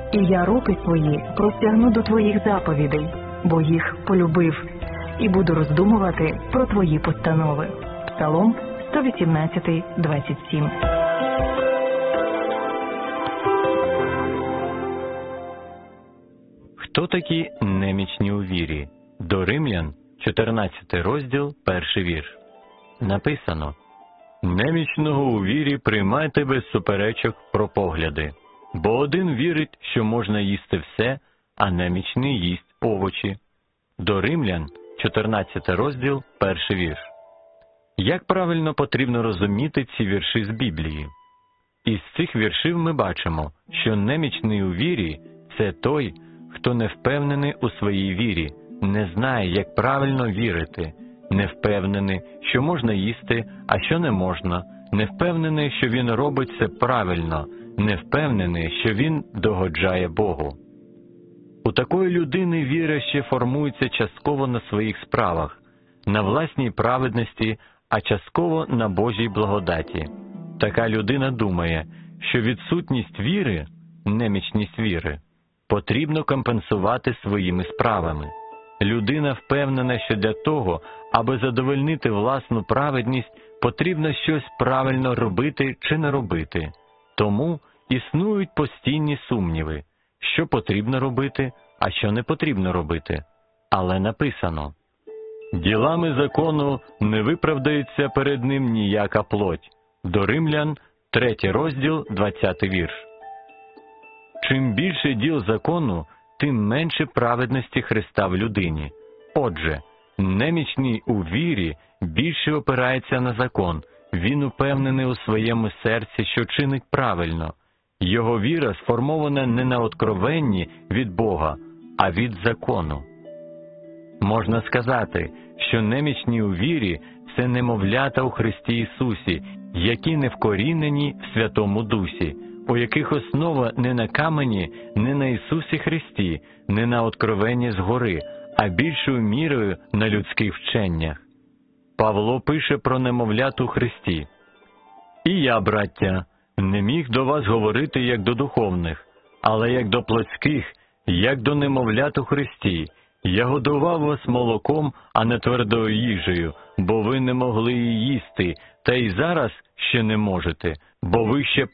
І я руки свої простягну до твоїх заповідей, бо їх полюбив, і буду роздумувати про твої постанови. Псалом 118, 27. Хто такі немічні у вірі? До Римлян, 14 розділ, 1 вірш. Написано: «Немічного у вірі приймайте без суперечок про погляди, бо один вірить, що можна їсти все, а немічний їсть овочі». До Римлян, 14 розділ, 1 вірш. Як правильно потрібно розуміти ці вірші з Біблії? Із цих віршів ми бачимо, що немічний у вірі – це той, хто не впевнений у своїй вірі, не знає, як правильно вірити, не впевнений, що можна їсти, а що не можна, не впевнений, що він робить це правильно, не впевнений, що він догоджає Богу. У такої людини віра ще формується частково на своїх справах, на власній праведності, а частково на Божій благодаті. Така людина думає, що відсутність віри, немічність віри, потрібно компенсувати своїми справами. Людина впевнена, що для того, аби задовольнити власну праведність, потрібно щось правильно робити чи не робити. Тому існують постійні сумніви, що потрібно робити, а що не потрібно робити. Але написано: «Ділами закону не виправдається перед ним ніяка плоть». До Римлян, 3 розділ, 20 вірш. Чим більше діл закону, тим менше праведності Христа в людині. Отже, немічний у вірі більше опирається на закон, він упевнений у своєму серці, що чинить правильно. Його віра сформована не на откровенні від Бога, а від закону. Можна сказати, що немічні у вірі – це немовлята у Христі Ісусі, які не вкорінені в Святому Дусі, у яких основа не на камені, не на Ісусі Христі, не на откровенні згори, а більшою мірою на людських вченнях. Павло пише про немовлят у Христі: «І я, браття, не міг до вас говорити як до духовних, але як до плотських, як до немовлят у Христі. Я годував вас молоком, а не твердою їжею, бо ви не могли її їсти, та й зараз ще не можете, бо ви ще